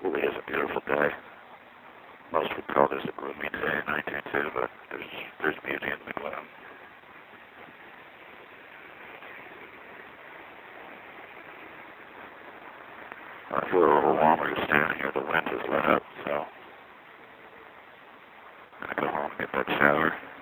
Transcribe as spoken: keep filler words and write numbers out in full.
really is a beautiful day. Most would call this a gloomy day, and I do too, but there's, there's beauty in the gloom. I feel a little warmer just standing here. The wind has let up, so I'm going to go home and get that shower.